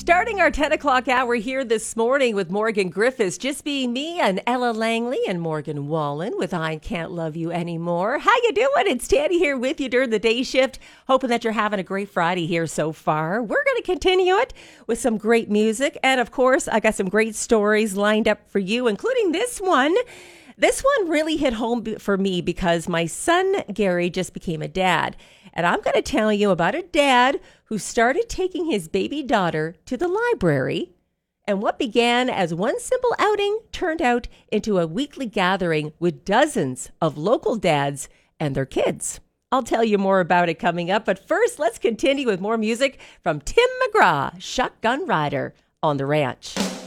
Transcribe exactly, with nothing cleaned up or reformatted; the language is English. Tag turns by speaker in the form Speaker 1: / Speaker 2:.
Speaker 1: Starting our ten o'clock hour here this morning with Morgan Griffiths, just being me and Ella Langley and Morgan Wallen with I Can't Love You Anymore. How you doing? It's Tanny here with you during the day shift. Hoping that you're having a great Friday here so far. We're going to continue it with some great music. And of course, I got some great stories lined up for you, including this one. This one really hit home for me because my son, Gary, just became a dad. And I'm going to tell you about a dad who started taking his baby daughter to the library. And what began as one simple outing turned out into a weekly gathering with dozens of local dads and their kids. I'll tell you more about it coming up. But first, let's continue with more music from Tim McGraw, Shotgun Rider on the Ranch.